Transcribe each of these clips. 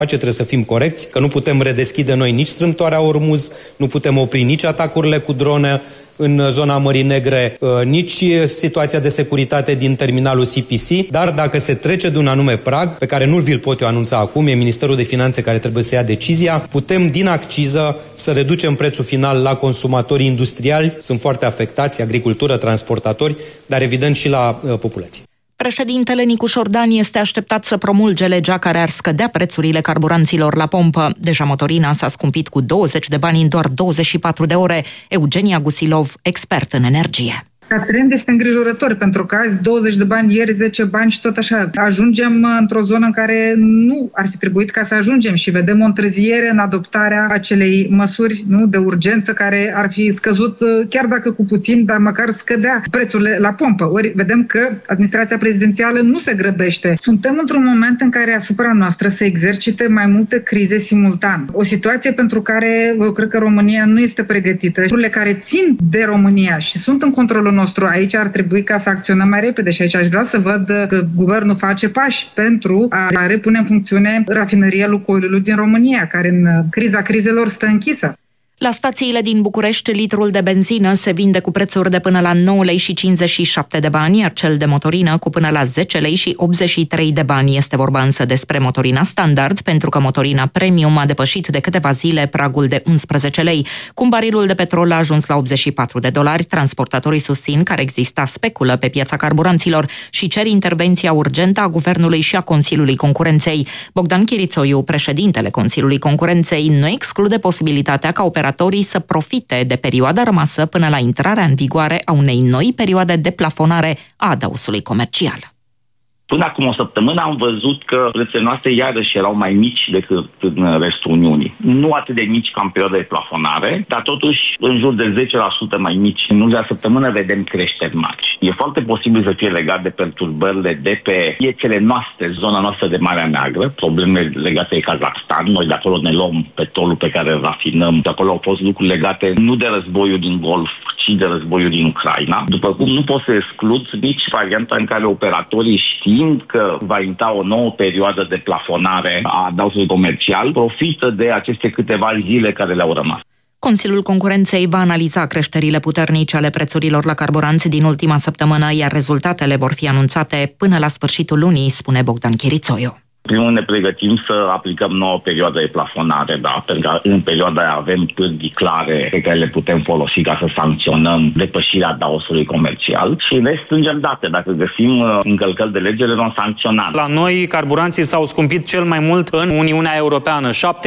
Trebuie să fim corecți, că nu putem redeschide noi nici strâmtoarea Ormuz, nu putem opri nici atacurile cu drone în zona Mării Negre, nici situația de securitate din terminalul CPC, dar dacă se trece de un anume prag, pe care nu vi-l pot eu anunța acum, e Ministerul de Finanțe care trebuie să ia decizia, putem din acciză să reducem prețul final la consumatorii industriali, sunt foarte afectați, agricultură, transportatori, dar evident și la populație. Președintele Nicu Șordan este așteptat să promulge legea care ar scădea prețurile carburanților la pompă. Deja motorina s-a scumpit cu 20 de bani în doar 24 de ore. Eugenia Gusilov, expert în energie. Ca trend este îngrijorător, pentru că azi 20 de bani, ieri 10 bani și tot așa. Ajungem într-o zonă în care nu ar fi trebuit ca să ajungem și vedem o întârziere în adoptarea acelei măsuri de urgență care ar fi scăzut, chiar dacă cu puțin, dar măcar scădea prețurile la pompă. Ori vedem că administrația prezidențială nu se grăbește. Suntem într-un moment în care asupra noastră se exercite mai multe crize simultan. O situație pentru care eu cred că România nu este pregătită. Lucrurile care țin de România și sunt în controlul nostru, aici ar trebui ca să acționăm mai repede și aici aș vrea să văd că guvernul face pași pentru a repune în funcțiune rafinăria Lukoilului din România, care în criza crizelor stă închisă. La stațiile din București, litrul de benzină se vinde cu prețuri de până la 9 lei și 57 de bani, iar cel de motorină cu până la 10 lei și 83 de bani. Este vorba însă despre motorina standard, pentru că motorina premium a depășit de câteva zile pragul de 11 lei. Cum barilul de petrol a ajuns la $84, transportatorii susțin că ar exista speculă pe piața carburanților și cer intervenția urgentă a Guvernului și a Consiliului Concurenței. Bogdan Chirițoiu, președintele Consiliului Concurenței, nu exclude posibilitatea ca operatorii să profite de perioada rămasă până la intrarea în vigoare a unei noi perioade de plafonare a adăusului comercial. Până acum o săptămână am văzut că prețurile noastre iarăși erau mai mici decât în restul Uniunii. Nu atât de mici ca în perioada de plafonare, dar totuși în jur de 10% mai mici. În ultima săptămână vedem creșteri mari. E foarte posibil să fie legat de perturbările de pe piețele noastre, zona noastră de Marea Neagră, probleme legate de Kazakhstan. Noi de acolo ne luăm petrolul pe care îl rafinăm. De acolo au fost lucruri legate nu de războiul din Golf, ci de războiul din Ucraina. După cum nu pot să exclud nici varianta în care operatorii știind că va intra o nouă perioadă de plafonare a adăusului comercial, profită de aceste câteva zile care le-au rămas. Consiliul Concurenței va analiza creșterile puternice ale prețurilor la carburanți din ultima săptămână, iar rezultatele vor fi anunțate până la sfârșitul lunii, spune Bogdan Chirițoiu. Primul ne pregătim să aplicăm nouă perioadă de plafonare, da, pentru că în perioada aia avem pârghii clare pe care le putem folosi ca să sancționăm depășirea adaosului comercial și ne strângem date. Dacă găsim încălcări de lege, le vom sancționa. La noi, carburanții s-au scumpit cel mai mult în Uniunea Europeană,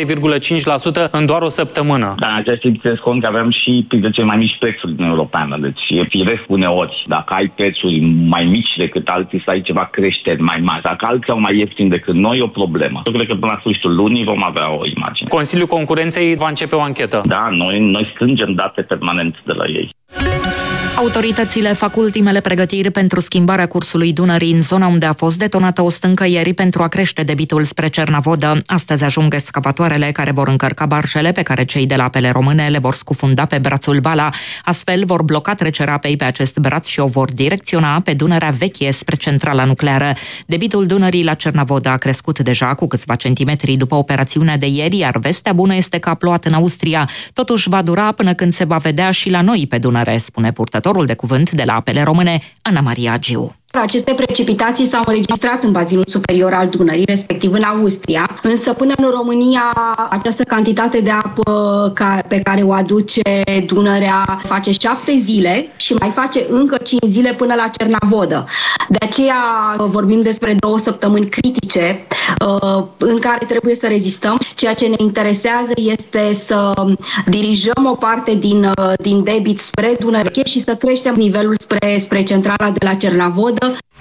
7,5% în doar o săptămână. Dar în acest timp ținesc cont că avem și printre cele mai mici prețuri din Europeană. Deci e firesc uneori, dacă ai prețuri mai mici decât alții, să ai ceva creșteri mai mari. Dacă alții au mai ieftin decât noi, e o problemă. Eu cred că până la sfârșitul lunii vom avea o imagine. Consiliul Concurenței va începe o anchetă. Da, noi strângem date permanent de la ei. Autoritățile fac ultimele pregătiri pentru schimbarea cursului Dunării în zona unde a fost detonată o stâncă ieri pentru a crește debitul spre Cernavodă. Astăzi ajung excavatoarele care vor încărca barjele pe care cei de la Apele Române le vor scufunda pe brațul Vala. Astfel vor bloca trecerea apei pe acest braț și o vor direcționa pe Dunărea Veche spre centrala nucleară. Debitul Dunării la Cernavodă a crescut deja cu câțiva centimetri după operațiunea de ieri, iar vestea bună este că a plouat în Austria. Totuși va dura până când se va vedea și la noi pe Dunăre, spune purtătorul de cuvânt de la Apele Române, Ana Maria Agiu. Aceste precipitații s-au înregistrat în bazinul superior al Dunării, respectiv în Austria, însă până în România această cantitate de apă pe care o aduce Dunărea face 7 zile și mai face încă 5 zile până la Cernavodă. De aceea vorbim despre 2 săptămâni critice în care trebuie să rezistăm. Ceea ce ne interesează este să dirijăm o parte din debit spre Dunăre și să creștem nivelul spre centrala de la Cernavodă.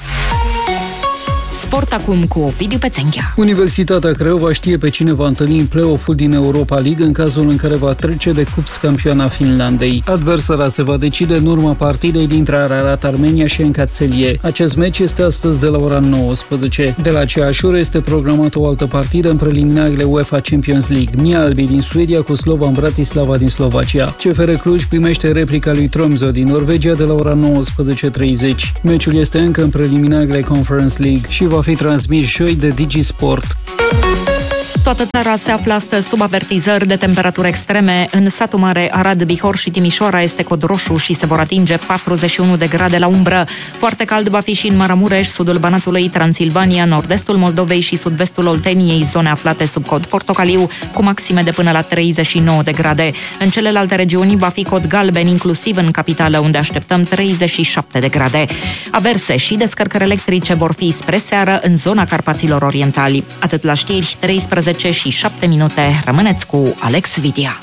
Sport acum cu Ovidiu Pețenchea. Universitatea Craiova știe pe cine va întâlni în play-off-ul din Europa League în cazul în care va trece de cups campioana Finlandei. Adversara se va decide în urma partidei dintre Ararat Armenia și Încățelie. Acest meci este astăzi de la ora 19. De la aceeași oră este programată o altă partidă în preliminarele UEFA Champions League. Mjällby din Suedia cu Slovan Bratislava din Slovacia. CFR Cluj primește replica lui Tromsø din Norvegia de la ora 19:30. Meciul este încă în preliminarele Conference League și va fi transmis joi de Digi Sport. Toată țara se află astăzi sub avertizări de temperaturi extreme. În satul mare Arad, Bihor și Timișoara este cod roșu și se vor atinge 41 de grade la umbră. Foarte cald va fi și în Maramureș, sudul Banatului, Transilvania, nord-estul Moldovei și sud-vestul Olteniei, zone aflate sub cod portocaliu, cu maxime de până la 39 de grade. În celelalte regiuni va fi cod galben, inclusiv în capitală, unde așteptăm 37 de grade. Averse și descărcări electrice vor fi spre seară în zona Carpaților Orientali. Atât la știri, 13 și 7 minute. Rămâneți cu Alex Vidia.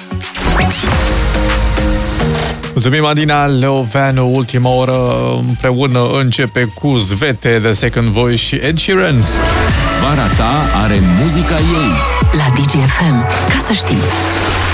Mulțumim, Adina Leoveanu. Ultima oră împreună începe cu Zvete, The Second Voice și Ed Sheeran. Vara ta are muzica ei. La DGFM, ca să știi.